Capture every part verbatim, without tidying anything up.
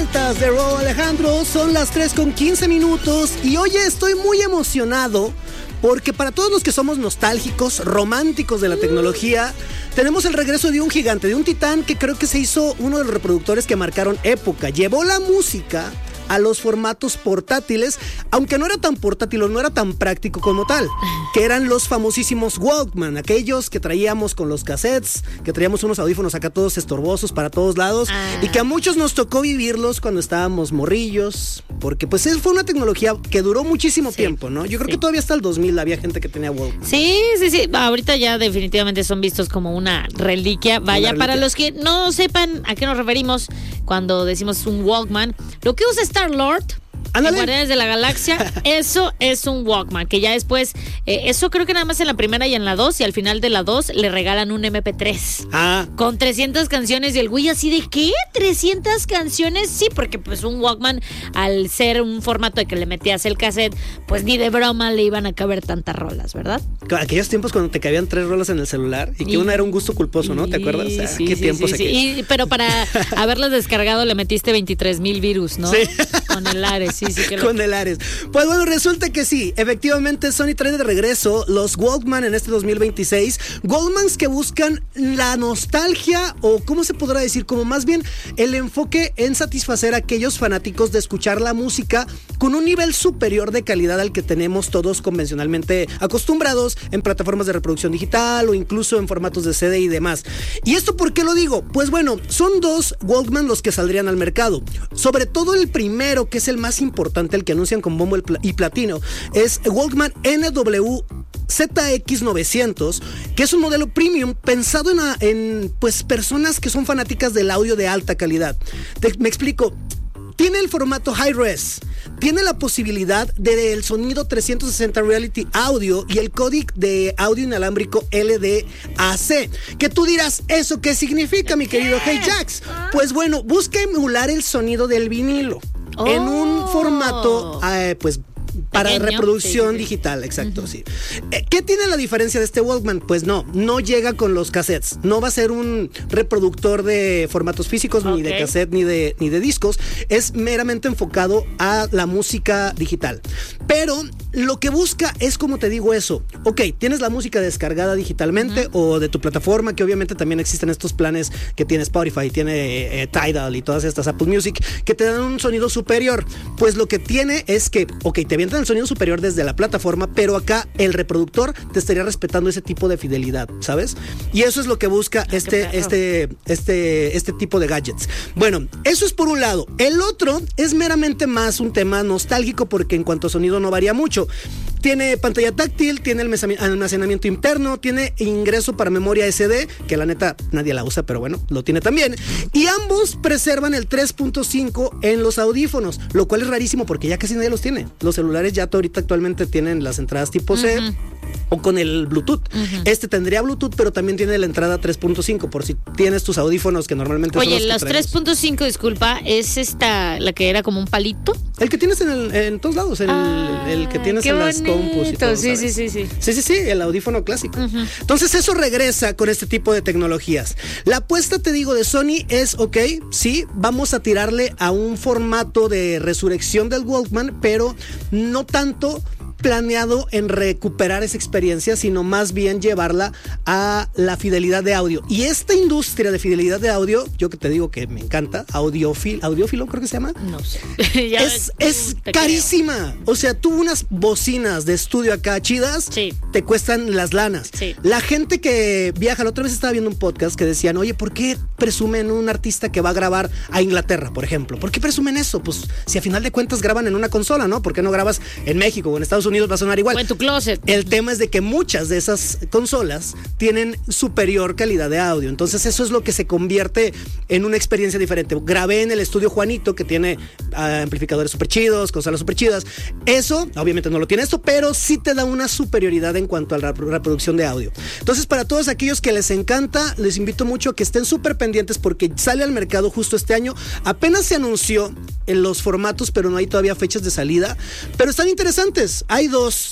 vueltas de Rauw Alejandro, son las tres con quince minutos y oye, estoy muy emocionado porque para todos los que somos nostálgicos, románticos de la tecnología, tenemos el regreso de un gigante, de un titán que creo que se hizo uno de los reproductores que marcaron época. Llevó la música a los formatos portátiles, aunque no era tan portátil o no era tan práctico como tal, que eran los famosísimos Walkman, aquellos que traíamos con los cassettes, que traíamos unos audífonos acá todos estorbosos para todos lados, ah. y que a muchos nos tocó vivirlos cuando estábamos morrillos, porque pues fue una tecnología que duró muchísimo sí. tiempo, ¿no? Yo creo sí. que todavía hasta el dos mil había gente que tenía Walkman. Sí, sí, sí, ahorita ya definitivamente son vistos como una reliquia. Vaya, una reliquia. Para los que no sepan a qué nos referimos cuando decimos un Walkman, lo que usa Star-Lord en Guardianes de la Galaxia, eso es un Walkman, que ya después, eh, eso creo que nada más en la primera y en la dos, y al final de la dos le regalan un eme pe tres ah. con trescientas canciones, y el güey así de, ¿qué? ¿trescientas canciones? Sí, porque pues un Walkman, al ser un formato de que le metías el cassette, pues ni de broma le iban a caber tantas rolas, ¿verdad? Aquellos tiempos cuando te cabían tres rolas en el celular, y que y, una era un gusto culposo, ¿no? ¿Te acuerdas? O sea, sí, ¿qué sí, tiempos sí, aquellos? Sí. Y, pero para haberlas descargado le metiste veintitrés mil virus, ¿no? Sí. Con el Ares, sí, sí. Que lo... Con el Ares. Pues bueno, resulta que sí, efectivamente Sony trae de regreso los Walkman en este dos mil veintiséis. Walkmans que buscan la nostalgia, o cómo se podrá decir, como más bien el enfoque en satisfacer a aquellos fanáticos de escuchar la música con un nivel superior de calidad al que tenemos todos convencionalmente acostumbrados en plataformas de reproducción digital o incluso en formatos de ce de y demás. ¿Y esto por qué lo digo? Pues bueno, son dos Walkman los que saldrían al mercado. Sobre todo el primero, que es el más importante, el que anuncian con bombo y platino, es Walkman ene doble zeta equis novecientos, que es un modelo premium pensado en, en pues personas que son fanáticas del audio de alta calidad. Te, me explico. Tiene el formato high res, tiene la posibilidad del sonido trescientos sesenta Reality Audio y el código de audio inalámbrico ele de a ce. Que tú dirás, ¿eso qué significa, mi querido Hey Jax? Pues bueno, busca emular el sonido del vinilo oh. en un formato, eh, pues, para pequeño, reproducción sí, sí. digital, exacto, uh-huh. sí. ¿Qué tiene la diferencia de este Walkman? Pues no, no llega con los cassettes, no va a ser un reproductor de formatos físicos, okay. ni de cassette, ni de, ni de discos, es meramente enfocado a la música digital. Pero lo que busca es, como te digo, eso, ok, tienes la música descargada digitalmente uh-huh. o de tu plataforma, que obviamente también existen estos planes que tiene Spotify, tiene eh, Tidal y todas estas Apple Music, que te dan un sonido superior. Pues lo que tiene es que, ok, te vienen el sonido superior desde la plataforma, pero acá el reproductor te estaría respetando ese tipo de fidelidad, ¿sabes? Y eso es lo que busca ah, este, este, este, este tipo de gadgets. Bueno, eso es por un lado. El otro es meramente más un tema nostálgico, porque en cuanto a sonido no varía mucho. Tiene pantalla táctil, tiene almacenamiento interno, tiene ingreso para memoria ese de, que la neta nadie la usa, pero bueno, lo tiene también. Y ambos preservan el tres punto cinco en los audífonos, lo cual es rarísimo porque ya casi nadie los tiene. Los celulares ya ahorita actualmente tienen las entradas tipo C. Uh-huh. O con el Bluetooth. Uh-huh. Este tendría Bluetooth, pero también tiene la entrada tres punto cinco, por si tienes tus audífonos que normalmente Oye, son los, los tres punto cinco, disculpa, ¿es esta la que era como un palito? El que tienes en, el, en todos lados, en ah, el, el que tienes en bonito. Las compus y todo. Sí, sí, sí, sí. Sí, sí, sí, el audífono clásico. Uh-huh. Entonces eso regresa con este tipo de tecnologías. La apuesta, te digo, de Sony es, ok, sí, vamos a tirarle a un formato de resurrección del Walkman, pero no tanto planeado en recuperar esa experiencia, sino más bien llevarla a la fidelidad de audio. Y esta industria de fidelidad de audio, yo que te digo que me encanta, audiófilo, audiófilo creo que se llama. No sé. es es carísima. Creo. O sea, tú unas bocinas de estudio acá chidas, sí. te cuestan las lanas. Sí. La gente que viaja, la otra vez estaba viendo un podcast que decían, oye, ¿por qué presumen un artista que va a grabar a Inglaterra, por ejemplo? ¿Por qué presumen eso? Pues si a final de cuentas graban en una consola, ¿no? ¿Por qué no grabas en México o en Estados Unidos? Va a sonar igual. O en tu closet. El tema es de que muchas de esas consolas tienen superior calidad de audio. Entonces eso es lo que se convierte en una experiencia diferente. Grabé en el estudio Juanito, que tiene uh, amplificadores super chidos, consolas super chidas. Eso, obviamente no lo tiene esto, pero sí te da una superioridad en cuanto a la reproducción de audio. Entonces, para todos aquellos que les encanta, les invito mucho a que estén súper pendientes, porque sale al mercado justo este año. Apenas se anunció en los formatos, pero no hay todavía fechas de salida. Pero están interesantes. Hay dos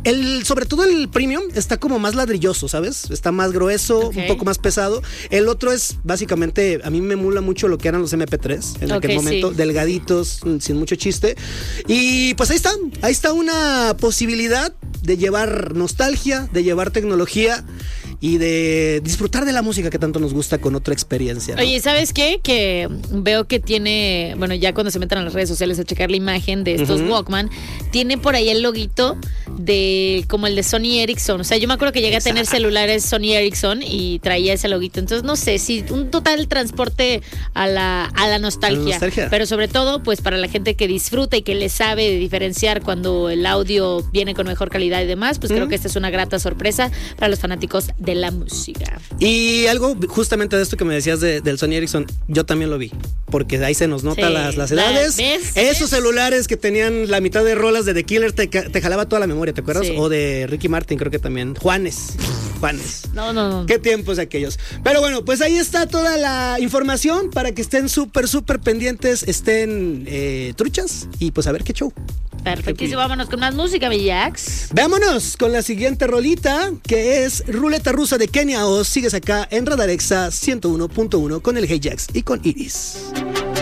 El, sobre todo el premium está como más ladrilloso, ¿sabes? Está más grueso, okay. un poco más pesado. El otro es básicamente, a mí me emula mucho lo que eran los eme pe tres en okay, aquel momento, sí. delgaditos, sin mucho chiste. Y pues ahí está, ahí está una posibilidad de llevar nostalgia, de llevar tecnología y de disfrutar de la música que tanto nos gusta con otra experiencia, ¿no? Oye, ¿sabes qué? Que veo que tiene, bueno, ya cuando se metan a las redes sociales a checar la imagen de estos uh-huh. Walkman, tiene por ahí el loguito de como el de Sony Ericsson. O sea, yo me acuerdo que llegué Exacto. a tener celulares Sony Ericsson y traía ese loguito. Entonces, no sé, si un total transporte a la, a la nostalgia. La nostalgia. Pero sobre todo, pues para la gente que disfruta y que le sabe diferenciar cuando el audio viene con mejor calidad y demás, pues uh-huh. creo que esta es una grata sorpresa para los fanáticos de la música. Y algo justamente de esto que me decías de, del Sony Ericsson, yo también lo vi, porque ahí se nos nota sí. las, las edades. ¿Ves? Esos ¿Ves? celulares que tenían la mitad de rolas de The Killer te, te jalaba toda la memoria, ¿te acuerdas? Sí. O de Ricky Martin, creo que también. Juanes. Juanes. No, no, no. Qué tiempos aquellos. Pero bueno, pues ahí está toda la información para que estén súper, súper pendientes, estén eh, truchas y pues a ver qué show. Perfectísimo, vámonos con más música, mi Jax. Vámonos con la siguiente rolita, que es Ruleta Rusa de Kenia Oz. Sigues acá en Radar Exa ciento uno punto uno con el Hey Jax y con Iris.